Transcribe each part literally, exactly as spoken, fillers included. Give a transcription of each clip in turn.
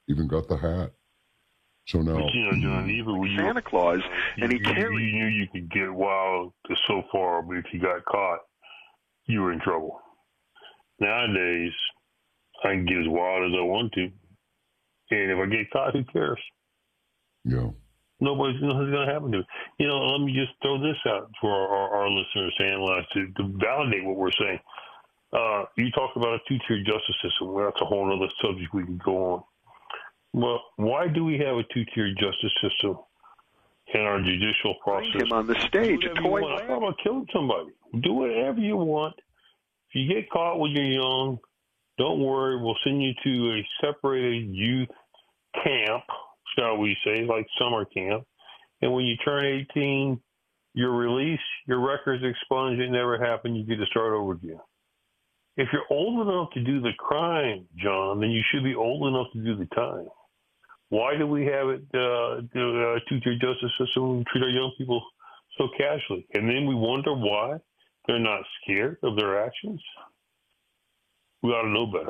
even got the hat. So now, but, you know, John, even when you Santa Claus, and he you, carried. You knew you could get wild so far, but if you got caught, you were in trouble. Nowadays, I can get as wild as I want to, and if I get caught, who cares? Yeah. Nobody's nothing's going to happen to it. You know, let me just throw this out for our, our, our listeners to analyze to, to validate what we're saying. Uh, you talk about a two-tier justice system. Well, that's a whole other subject we can go on. Well, why do we have a two-tier justice system in our judicial process? Bring him on the stage, a toy. I'm not about killing somebody. Do whatever you want. If you get caught when you're young, don't worry. We'll send you to a separated youth camp, shall we say, like summer camp. And when you turn eighteen, you're released, your record's expunged, it never happened, you get to start over again. If you're old enough to do the crime, John, then you should be old enough to do the time. Why do we have it, uh, the uh, two-tier justice system, and treat our young people so casually? And then we wonder why they're not scared of their actions? We ought to know better.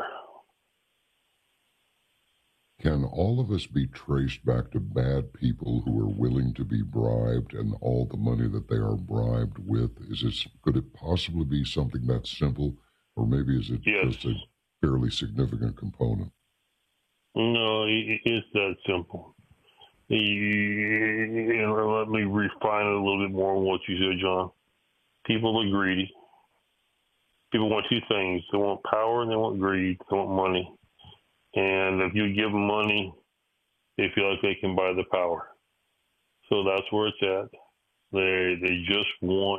Can all of us be traced back to bad people who are willing to be bribed and all the money that they are bribed with? Is this, could it possibly be something that simple, or maybe is it yes. just a fairly significant component? No, it, it's that simple. You, you know, let me refine it a little bit more on what you said, John. People are greedy. People want two things. They want power and they want greed. They want money. And if you give them money, they feel like they can buy the power. So that's where it's at. They they just want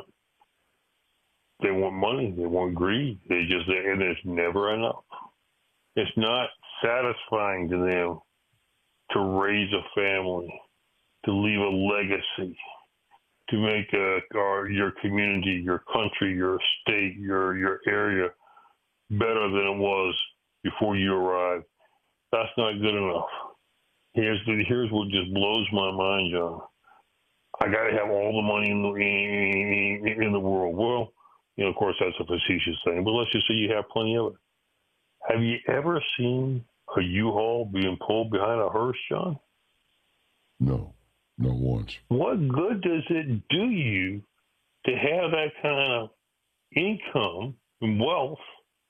they want money. They want greed. They just and it's never enough. It's not satisfying to them to raise a family, to leave a legacy, to make a, our, your community, your country, your state, your your area better than it was before you arrived. That's not good enough. Here's the, here's what just blows my mind, John. I got to have all the money in the in, in the world. Well, you know, of course, that's a facetious thing, but let's just say you have plenty of it. Have you ever seen a U-Haul being pulled behind a hearse, John? No, not once. What good does it do you to have that kind of income and wealth?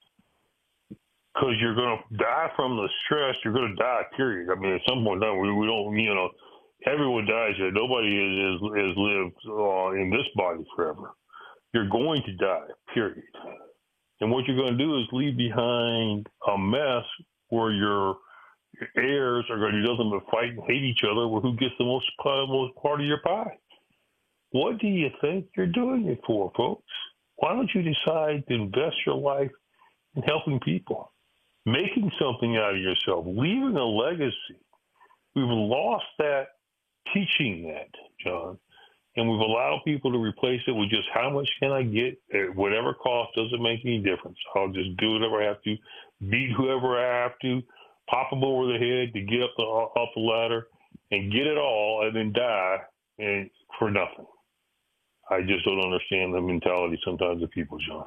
Because you're going to die from the stress. You're going to die, period. I mean, at some point, we, we don't, you know, everyone dies here. Nobody is, is, is lived uh, in this body forever. You're going to die, period. And what you're going to do is leave behind a mess where your heirs are going to do nothing but fight and hate each other with who gets the most, most part of your pie. What do you think you're doing it for, folks? Why don't you decide to invest your life in helping people, making something out of yourself, leaving a legacy? We've lost that, teaching that, John. And we've allowed people to replace it with just how much can I get at whatever cost, doesn't make any difference. I'll just do whatever I have to, beat whoever I have to, pop them over the head to get up the up the ladder and get it all and then die and for nothing. I just don't understand the mentality sometimes of people, John.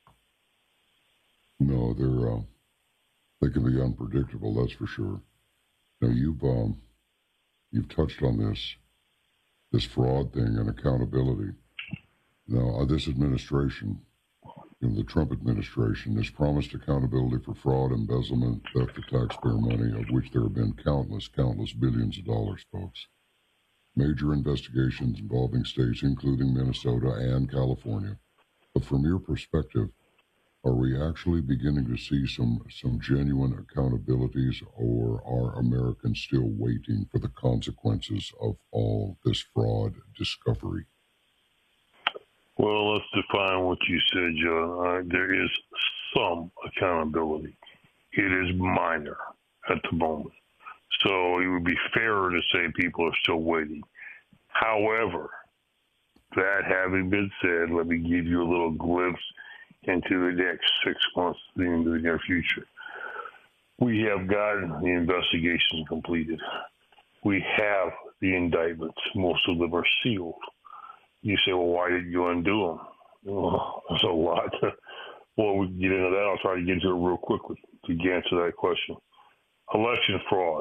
No, they're uh, they can be unpredictable, that's for sure. Now you've um, you've touched on this. This fraud thing and accountability. Now, uh, this administration, you know, the Trump administration, has promised accountability for fraud, embezzlement, theft of taxpayer money, of which there have been countless, countless billions of dollars, folks. Major investigations involving states, including Minnesota and California. But from your perspective, are we actually beginning to see some, some genuine accountabilities, or are Americans still waiting for the consequences of all this fraud discovery? Well, let's define what you said, John. Uh, there is some accountability. It is minor at the moment. So it would be fairer to say people are still waiting. However, that having been said, let me give you a little glimpse into the next six months into the near future. We have gotten the investigation completed. We have the indictments. Most of them are sealed. You say, well, why did you undo them? Well, there's a lot. Well, we can get into that. I'll try to get into it real quickly to answer that question. Election fraud.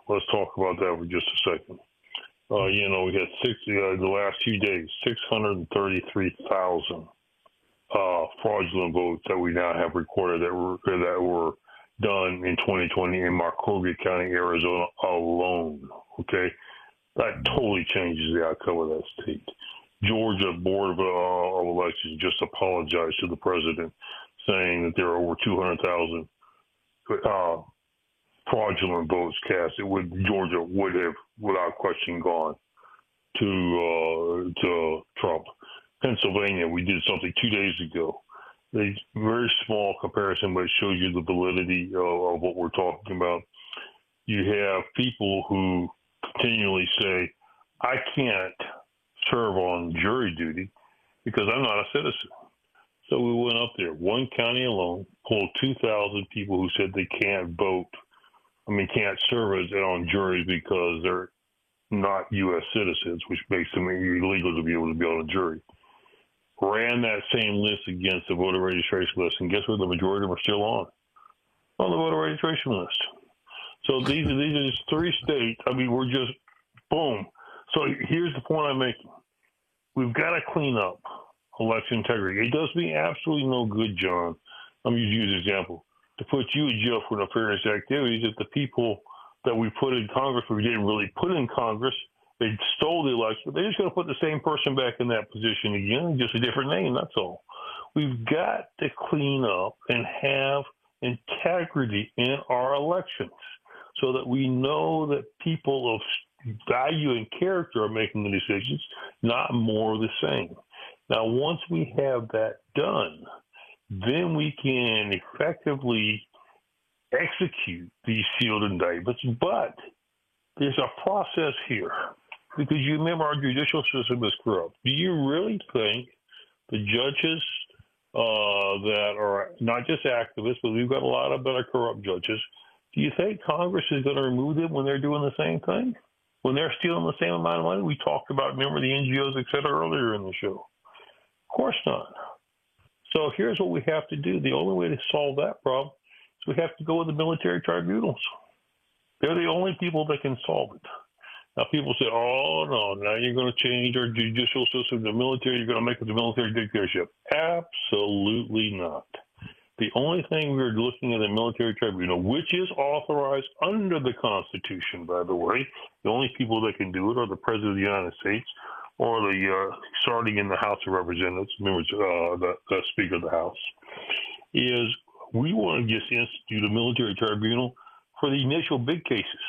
let's talk about that for just a second. Uh, you know, we had six uh, the last few days, six hundred thirty-three thousand uh, fraudulent votes that we now have recorded that were that were done in twenty twenty in Maricopa County, Arizona alone. Okay, that totally changes the outcome of that state. Georgia Board of, uh, of Elections just apologized to the president, saying that there are over two hundred thousand uh, fraudulent votes cast. It would Georgia would have, without question, gone to uh, to Trump. Pennsylvania, we did something two days ago. A very small comparison, but it shows you the validity of, of what we're talking about. You have people who continually say, "I can't serve on jury duty because I'm not a citizen." So we went up there, one county alone, pulled two thousand people who said they can't vote. I mean, can't serve as on juries because they're not U S citizens, which makes them illegal to be able to be on a jury. Ran that same list against the voter registration list, and guess what? The majority of them are still on on the voter registration list. So these are these are just three states. I mean, we're just boom. So here's the point I'm making: we've got to clean up election integrity. It does me absolutely no good, John. I'm going to use an example to put you in jail for nefarious activities if the people that we put in Congress, we didn't really put in Congress, they stole the election. They're just going to put the same person back in that position again, just a different name. That's all. We've got to clean up and have integrity in our elections so that we know that people of value and character are making the decisions, not more of the same. Now, once we have that done, then we can effectively execute these sealed indictments. But there's a process here, because you remember our judicial system is corrupt. Do you really think the judges uh, that are not just activists, but we've got a lot of that are corrupt judges, do you think Congress is going to remove them when they're doing the same thing? When they're stealing the same amount of money? We talked about, remember, the N G Os, et cetera, earlier in the show. Of course not. So here's what we have to do. The only way to solve that problem is we have to go with the military tribunals. They're the only people that can solve it. Now, people say, oh, no, now you're going to change our judicial system to the military. You're going to make it the military dictatorship. Absolutely not. The only thing we're looking at the military tribunal, which is authorized under the Constitution, by the way, the only people that can do it are the President of the United States or the, uh, starting in the House of Representatives, members, uh, the, the Speaker of the House, is we want to just institute a military tribunal for the initial big cases.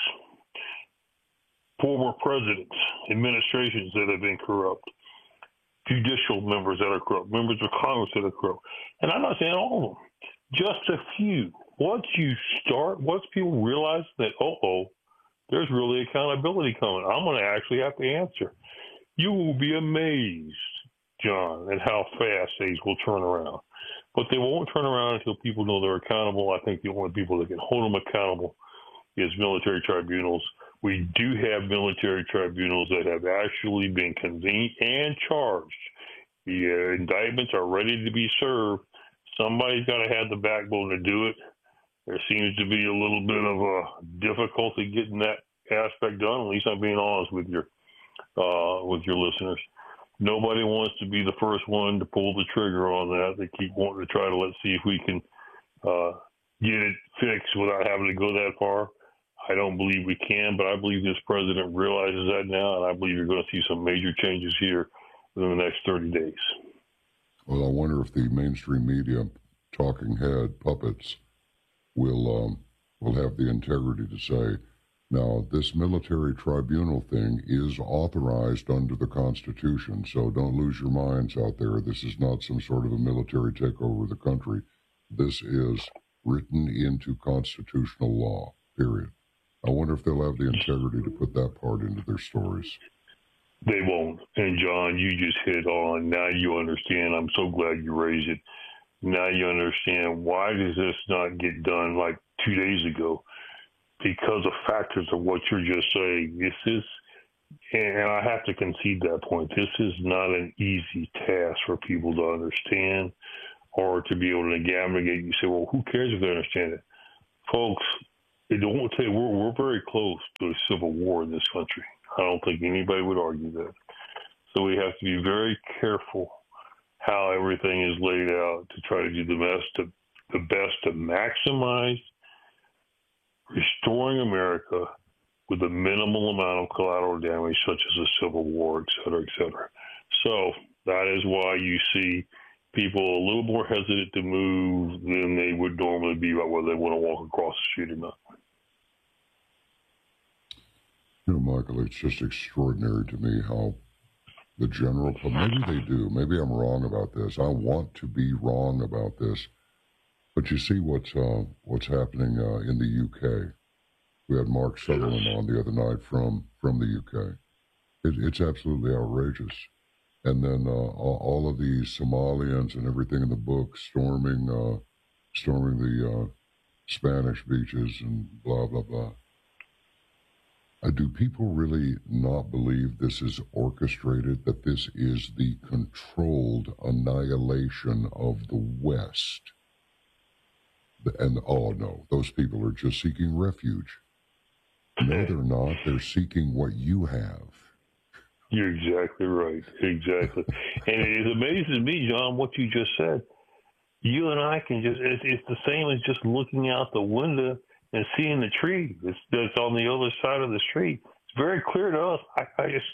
Former presidents, administrations that have been corrupt, judicial members that are corrupt, members of Congress that are corrupt. And I'm not saying all of them, just a few. Once you start, once people realize that, uh-oh, there's really accountability coming, I'm going to actually have to answer. You will be amazed, John, at how fast things will turn around. But they won't turn around until people know they're accountable. I think the only people that can hold them accountable is military tribunals. We do have military tribunals that have actually been convened and charged. The uh, indictments are ready to be served. Somebody's got to have the backbone to do it. There seems to be a little bit of a difficulty getting that aspect done. At least I'm being honest with your uh, with your listeners. Nobody wants to be the first one to pull the trigger on that. They keep wanting to try to let's see if we can uh, get it fixed without having to go that far. I don't believe we can, but I believe this president realizes that now, and I believe you're going to see some major changes here within the next thirty days. Well, I wonder if the mainstream media talking head puppets will um, will have the integrity to say, now, this military tribunal thing is authorized under the Constitution, so don't lose your minds out there. This is not some sort of a military takeover of the country. This is written into constitutional law, period. I wonder if they'll have the integrity to put that part into their stories. They won't. And, John, you just hit on. Now you understand. I'm so glad you raised it. Now you understand why does this not get done like two days ago? Because of factors of what you're just saying. This is, and I have to concede that point, this is not an easy task for people to understand or to be able to navigate. You say, well, who cares if they understand it? Folks, They don't say we're we're very close to a civil war in this country. I don't think anybody would argue that. So we have to be very careful how everything is laid out to try to do the best to the best to maximize restoring America with a minimal amount of collateral damage, such as a civil war, et cetera, et cetera. So that is why you see people a little more hesitant to move than they would normally be about whether they want to walk across the street or not. You know, Michael, it's just extraordinary to me how the general, maybe they do, maybe I'm wrong about this. I want to be wrong about this. But you see what's uh, what's happening uh, in the U K. We had Mark Sutherland on the other night from, from the U K. It, it's absolutely outrageous. And then uh, all, all of these Somalians and everything in the book storming, uh, storming the uh, Spanish beaches and blah, blah, blah. Uh, do people really not believe this is orchestrated, that this is the controlled annihilation of the West? And, oh, no, those people are just seeking refuge. No, they're not. They're seeking what you have. You're exactly right. Exactly. And it amazes me, John, what you just said. You and I can just, it's, it's the same as just looking out the window and seeing the tree that's, that's on the other side of the street. It's very clear to us. I, I just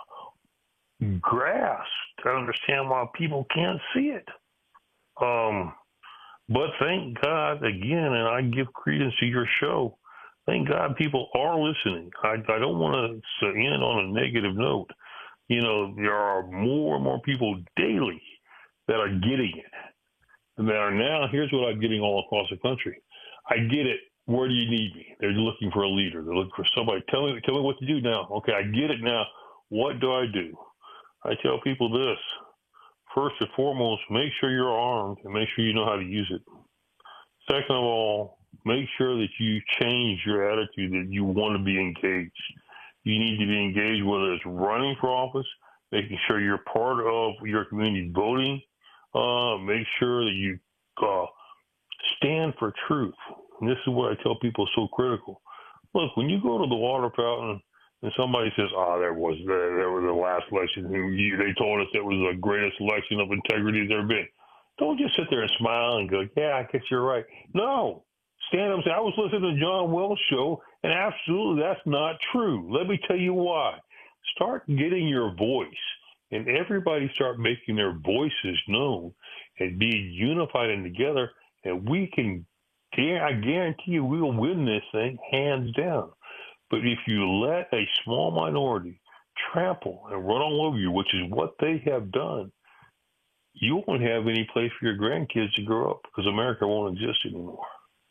I grasp to understand why people can't see it. Um, but thank God, again, and I give credence to your show, thank God people are listening. I, I don't want to end on a negative note. You know, there are more and more people daily that are getting it. And that are now, here's what I'm getting all across the country. I get it. Where do you need me? They're looking for a leader. They're looking for somebody. Tell me, tell me what to do now. Okay, I get it now. What do I do? I tell people this. First and foremost, make sure you're armed and make sure you know how to use it. Second of all, make sure that you change your attitude, that you want to be engaged. You need to be engaged, whether it's running for office, making sure you're part of your community voting, uh, make sure that you uh, stand for truth. And this is what I tell people is so critical. Look, when you go to the water fountain and somebody says, oh, there was there, there was the last election, they told us it was the greatest election of integrity there's ever been. Don't just sit there and smile and go, yeah, I guess you're right. No. Stand up and say, I was listening to John Wells' show, and absolutely that's not true. Let me tell you why. Start getting your voice, and everybody start making their voices known and being unified and together, and we can, I guarantee you, we'll win this thing hands down. But if you let a small minority trample and run all over you, which is what they have done, you won't have any place for your grandkids to grow up because America won't exist anymore.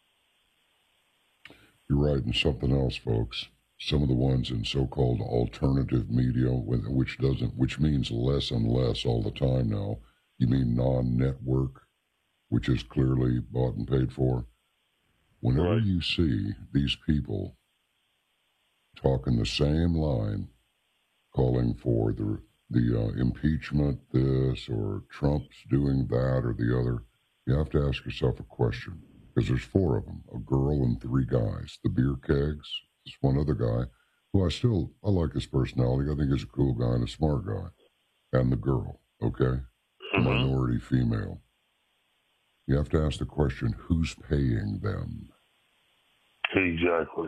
You're right, and something else, folks. Some of the ones in so-called alternative media, which doesn't, which means less and less all the time now. You mean non-network, which is clearly bought and paid for. Whenever Right. you see these people talking the same line, calling for the the uh, impeachment, this, or Trump's doing that or the other, you have to ask yourself a question. Because there's four of them, a girl and three guys. The beer kegs, this one other guy, who I still, I like his personality. I think he's a cool guy and a smart guy. And the girl, okay? The Mm-hmm. minority female. You have to ask the question, who's paying them? Exactly.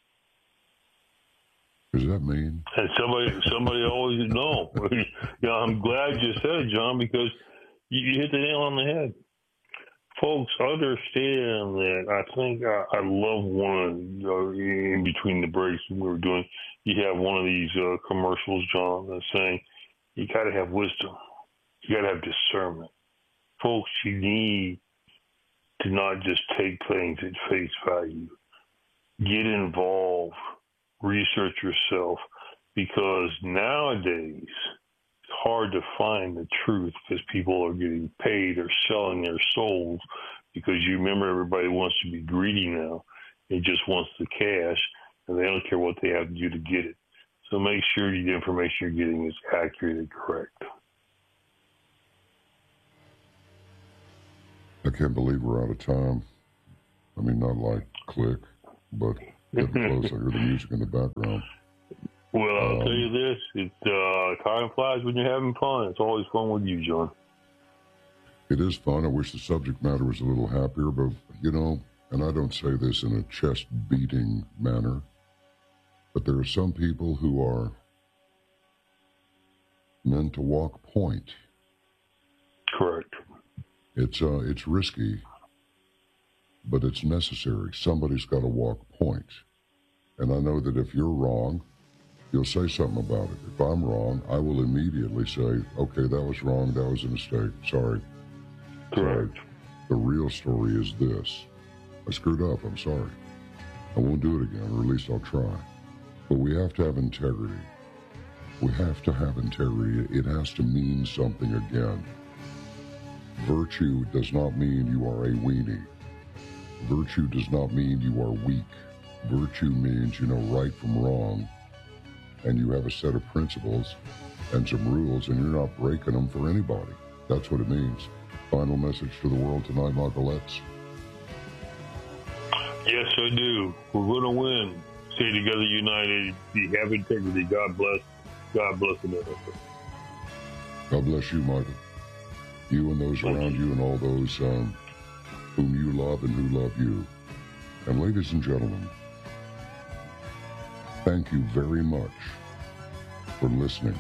Does that mean? And somebody, somebody always know. Yeah, I'm glad you said it, John, because you, you hit the nail on the head. Folks, understand that. I think I, I love one of, you know, in between the breaks we were doing, you have one of these uh, commercials, John, that's saying you got to have wisdom. You got to have discernment. Folks, you need to not just take things at face value. Get involved. Research yourself, because nowadays it's hard to find the truth because people are getting paid or selling their souls, because you remember everybody wants to be greedy now. They just wants the cash, and they don't care what they have to do to get it. So make sure the information you're getting is accurate and correct. I can't believe we're out of time. I mean, not like click. but getting close. I hear the music in the background. Well, I'll Um, tell you this: it's uh, time flies when you're having fun. It's always fun with you, John. It is fun. I wish the subject matter was a little happier, but, you know, and I don't say this in a chest-beating manner, but there are some people who are meant to walk point. Correct. It's uh, it's risky, but it's necessary. Somebody's got to walk point. And I know that if you're wrong, you'll say something about it. If I'm wrong, I will immediately say, okay, that was wrong. That was a mistake. Sorry. Correct. Sorry. The real story is this. I screwed up. I'm sorry. I won't do it again, or at least I'll try. But we have to have integrity. We have to have integrity. It has to mean something again. Virtue does not mean you are a weenie. Virtue does not mean you are weak. Virtue means you know right from wrong, and you have a set of principles and some rules, and you're not breaking them for anybody. That's what it means. Final message to the world tonight, Michaelettes. Yes, I do. We're going to win. Stay together, united. Have integrity. God bless. God bless America. God bless you, Michael. You and those Thank around you. you and all those um, whom you love and who love you. And ladies and gentlemen, thank you very much for listening.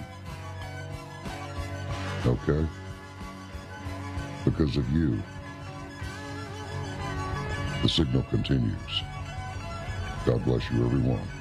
Okay? Because of you, the signal continues. God bless you, everyone.